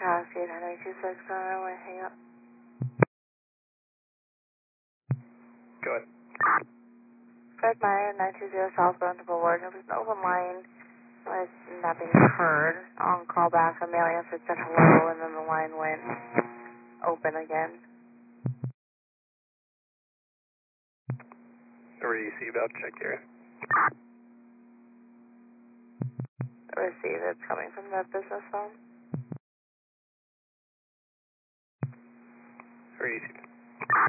Cascade, Henry 26, runway, hang up. Go ahead. Fred Meyer, 920 southbound to Boulevard. There was an open line with nothing heard. On call back, a male answered, said hello, and then the line went open again. Receive out, check area. Receive, it's coming from the business phone. Receive.